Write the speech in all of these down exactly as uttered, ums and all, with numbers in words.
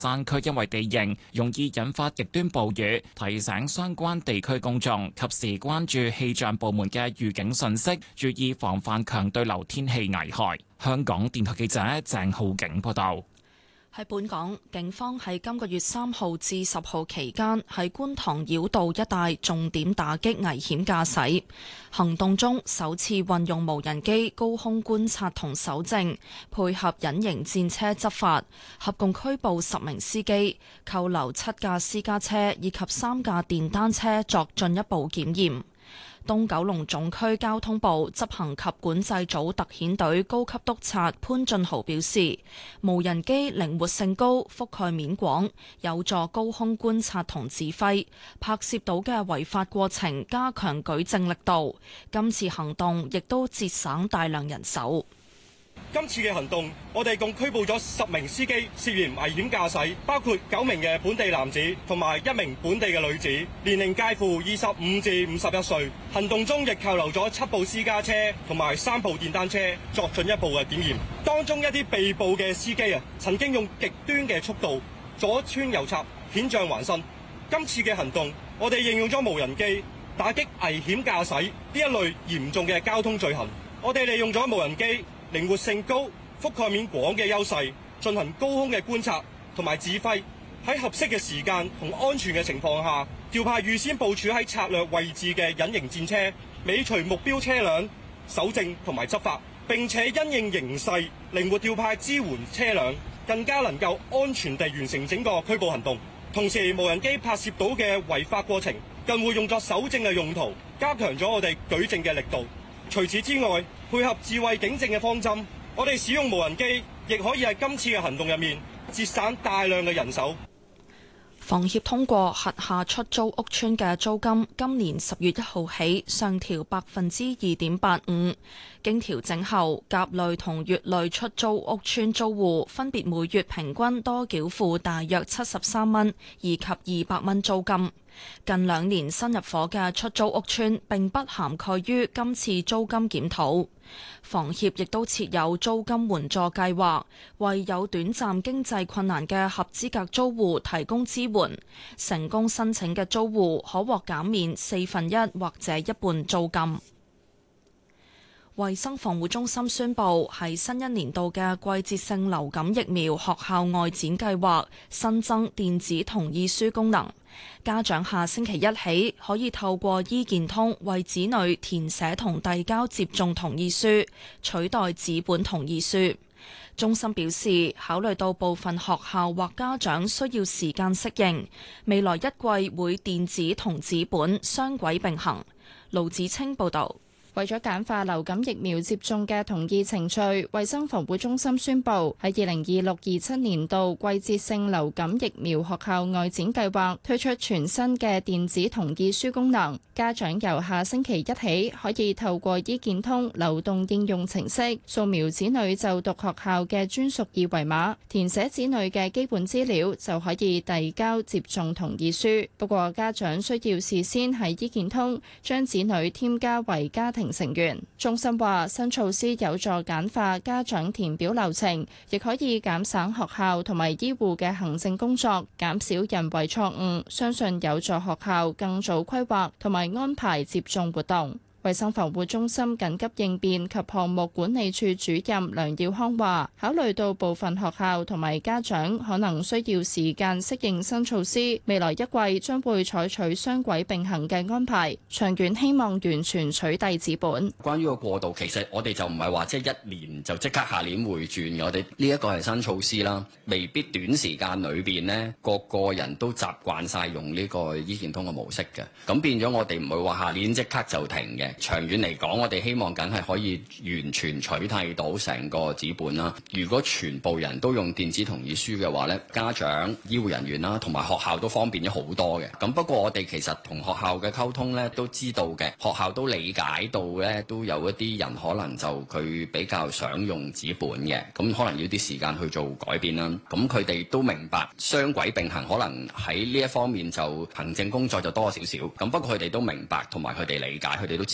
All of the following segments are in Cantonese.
山區因為地形容易引發極端暴雨，提醒相關地區公眾及時關注氣象部門嘅預警信息，注意防範強對流天氣危害。香港電台記者鄭浩景報道。 喺本港，警方喺今個月三號至十號期間喺觀塘繞道一帶重點打擊危險駕駛行動中，首次運用無人機高空觀察同搜證，配合隱形戰車執法，合共拘捕十名司機，扣留七架私家車以及三架電單車作進一步檢驗。東九龍總區交通部執行及管制組特遣隊高級督察潘俊豪表示，無人機靈活性高，覆蓋面廣，有助高空觀察同指揮，拍攝到嘅違法過程加強舉證力度。今次行動亦都節省大量人手。 今次嘅行動，我哋共拘捕咗十名司機涉嫌危險駕駛，包括九名嘅本地男子同埋一名本地嘅女子，年齡介乎二十五至五十一歲。行動中亦扣留咗七部私家車同埋三部電單車作進一步嘅檢驗。當中一啲被捕嘅司機啊，曾經用極端嘅速度左穿右插，險象環生。今次嘅行動，我哋應用咗無人機打擊危險駕駛呢一類嚴重嘅交通罪行。我哋利用咗無人機靈活性高、覆蓋面廣嘅優勢，進行高空嘅觀察同埋指揮，喺合適嘅時間同安全嘅情況下，調派預先部署喺策略位置嘅隱形戰車，尾隨目標車輛，搜證同埋執法，並且因應形勢靈活調派支援車輛，更加能夠安全地完成整個拘捕行動。同時，無人機拍攝到嘅違法過程，更會用作搜證嘅用途，加強咗我哋舉證嘅力度。除此之外，配合智慧警政嘅方針，我哋使用無人機，亦可以喺今次嘅行動入面節省大量嘅人手。 房協通過轄下出租屋邨嘅租金，今年十月一號起上調百分之二點八五。經調整後，甲類同乙類出租屋邨租戶分別每月平均多繳付大約七十三蚊以及二百蚊租金。近兩年新入伙嘅出租屋邨並不涵蓋於今次租金檢討。房協亦都設有租金援助計劃，為有短暫經濟困難嘅合資格租戶提供支援。成功申請嘅租戶可獲減免四分一或者一半租金。衛生防護中心宣布，喺新一年度嘅季節性流感疫苗學校外展計劃新增電子同意書功能。家長下星期一起可以透過醫健通為子女填寫同遞交接種同意書，取代紙本同意書。中心表示，考慮到部分學校或家長需要時間適應，未來一季會電子同紙本雙軌並行。盧子清報導。 為咗簡化流感疫苗接種嘅同意程序，衛生防護中心宣布喺二零二六二七年度季節性流感疫苗學校外展計劃推出全新嘅電子同意書功能。家長由下星期一起可以透過醫健通流動應用程式掃描子女就讀學校嘅專屬二維碼，填寫子女嘅基本資料，就可以遞交接種同意書。不過家長需要事先喺醫健通將子女添加為家庭成員。中心話新措施有助簡化家長填表流程，亦可以減省學校同埋醫護嘅行政工作，減少人為錯誤，相信有助學校更早規劃同埋安排接種活動。衛生防護中心緊急應變及項目管理處主任梁耀康話，考慮到部分學校同埋家長可能需要時間適應新措施，未來一季將會採取雙軌並行嘅安排，長遠希望完全取締紙本。 關於個過渡，其實我哋就唔係話即係一年就即刻下年會轉嘅，我哋呢一個係新措施啦，未必短時間裏邊呢個個人都習慣晒用呢個醫健通嘅模式嘅，咁變咗我哋唔會話下年即刻就停嘅。長遠嚟講，我哋希望梗係可以完全取締到成個紙本啦。如果全部人都用電子同意書嘅話咧，家長、醫護人員啦，同埋學校都方便咗好多嘅。咁不過我哋其實同學校嘅溝通咧，都知道嘅，學校都理解到咧，都有一啲人可能就佢比較想用紙本嘅，咁可能要啲時間去做改變啦。咁佢哋都明白雙軌並行，可能喺呢一方面就行政工作就多少少。咁不過佢哋都明白，同埋佢哋理解，佢哋都接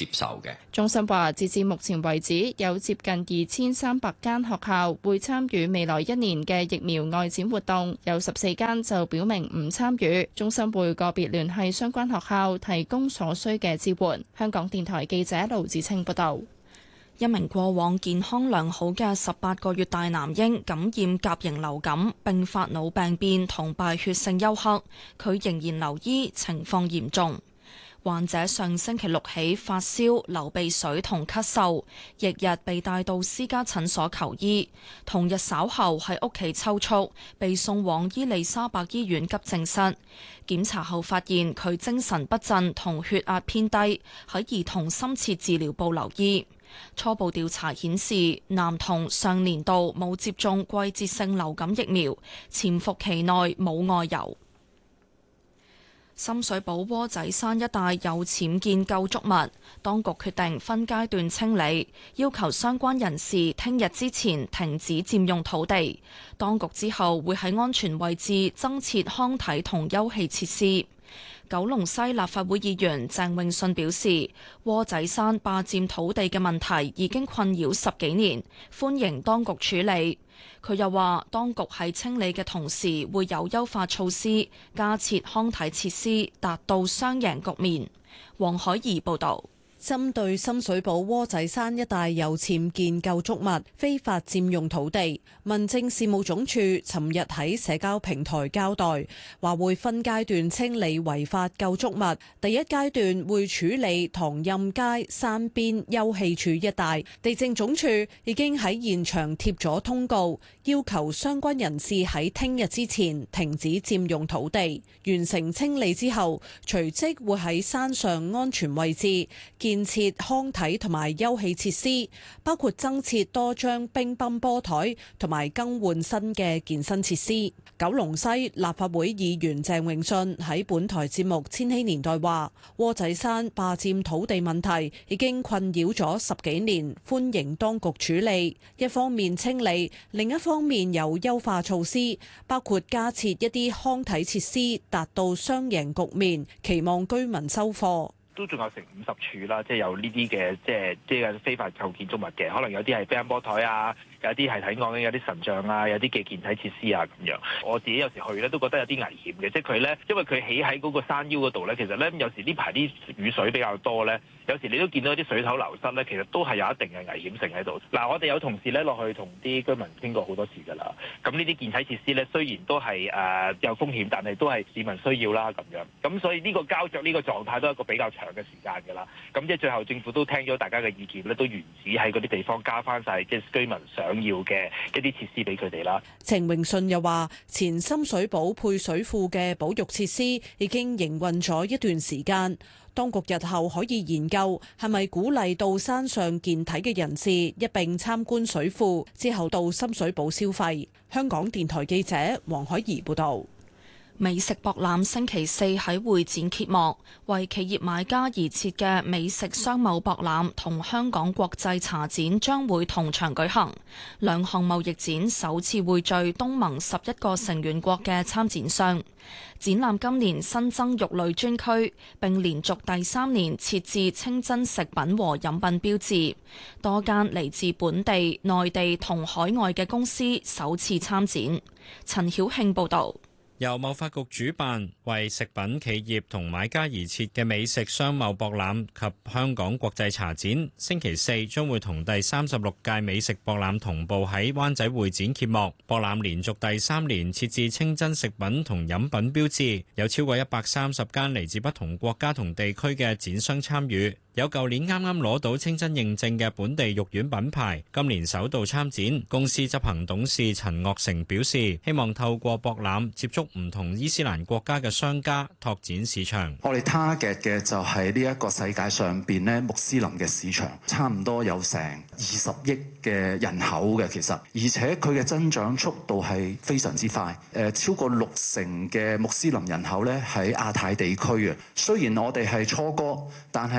接受嘅。 中心話，截至目前為止，有接近二千三百間學校會參與未來一年嘅疫苗外展活動，有十四間就表明唔參與。中心會個別聯繫相關學校，提供所需嘅支援。香港電台記者盧子清報道。 一名過往健康良好嘅十八個月大男嬰感染甲型流感，並發腦病變同敗血性休克，佢仍然留醫，情況嚴重。患者上星期六起發燒、流鼻水同咳嗽，翌日被帶到私家診所求醫，同日稍後喺屋企抽搐，被送往伊利沙伯醫院急症室。檢查後發現佢精神不振同血壓偏低，喺兒童深切治療部留醫。初步調查顯示，男童上年度冇接種季節性流感疫苗，潛伏期內冇外遊。深水埗窩仔山一帶有僭建構築物，當局決定分階段清理，要求相關人士聽日之前停止佔用土地。當局之後會喺安全位置增設康體同休憩設施。九龍西立法會議員鄭泳舜表示，窩仔山霸佔土地嘅問題已經困擾十幾年，歡迎當局處理。佢又話，當局喺清理嘅同時會有優化措施，加設康體設施，達到雙贏局面。黃海怡報導。 針對深水埗窩仔山一帶有僭建構築物非法佔用土地，民政事務總署尋日喺社交平台交代，話會分階段清理違法構築物。第一階段會處理唐蔭街山邊休憩處一帶，地政總署已經喺現場貼咗通告，要求相關人士喺聽日之前停止佔用土地。完成清理之後，隨即會喺山上安全位置建設康體同埋休憩設施，包括增設多張乒乓波台同埋更換新嘅健身設施。九龍西立法會議員鄭泳舜喺本台節目《千禧年代》話，窩仔山霸佔土地問題已經困擾咗十幾年，歡迎當局處理。一方面清理，另一方面有優化措施，包括加設一啲康體設施，達到雙贏局面，期望居民收貨。 都仲有成五十處啦，即係有呢啲嘅，即係即係非法構建築物嘅，可能有啲係乒乓波台啊，有啲係睇講緊有啲神像啊，有啲嘅健體設施啊咁樣。我自己有時去咧都覺得有啲危險嘅，即係佢咧，因為佢起喺嗰個山腰嗰度咧，其實咧有時呢排啲雨水比較多咧，有時你都見到啲水頭流失咧，其實都係有一定嘅危險性喺度。嗱，我哋有同事咧落去同啲居民傾過好多次㗎啦。咁呢啲健體設施咧，雖然都係誒、呃、有風險，但係都係市民需要啦咁樣。咁所以呢個膠着呢個狀態都係一個比較長嘅時間㗎啦。咁即係最後政府都聽咗大家嘅意見咧，都原址喺嗰啲地方加翻晒即係居民想要嘅一啲設施俾佢哋啦。 鄭泳舜又話：前深水埗配水庫嘅保育設施已經營運咗一段時間，當局日後可以研究係咪鼓勵到山上健體嘅人士一並參觀水庫，之後到深水埗消費。香港電台記者黃海怡報導。 美食博覽星期四喺會展揭幕，為企業買家而設嘅美食商貿博覽同香港國際茶展將會同場舉行。兩項貿易展首次匯聚東盟十一個成員國嘅參展商。展覽今年新增肉類專區，並連續第三年設置清真食品和飲品標誌。多間嚟自本地、內地同海外嘅公司首次參展。陳曉慶報導。 由貿發局主辦，為食品企業同買家而設嘅美食商貿博覽及香港國際茶展，星期四將會同第三十六屆美食博覽同步喺灣仔會展揭幕。博覽連續第三年設置清真食品同飲品標誌，有超過一百三十間嚟自不同國家同地區嘅展商參與。有舊年啱啱攞到清真認證嘅本地肉丸品牌，今年首度參展。公司執行董事陳岳成表示，希望透過博覽接觸唔同伊斯蘭國家嘅商家，拓展市場。 我哋 target 嘅就係呢一個世界上邊咧穆斯林嘅市場，差唔多有成二十億嘅人口嘅，其實而且佢嘅增長速度係非常之快。誒，超過六成嘅穆斯林人口咧喺亞太地區啊。雖然我哋係初哥，但係我哋都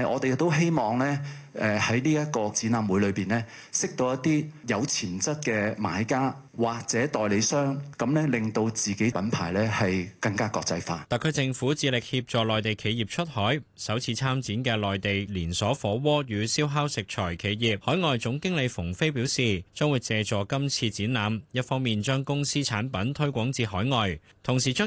都希望咧。誒喺呢一個展覽會裏邊呢，識到一啲有潛質嘅買家或者代理商，咁咧令到自己品牌咧係更加國際化。 特區政府致力協助內地企業出海，首次參展嘅內地連鎖火鍋與燒烤食材企業海外總經理馮飛表示，將會借助今次展覽，一方面將公司產品推廣至海外，同時將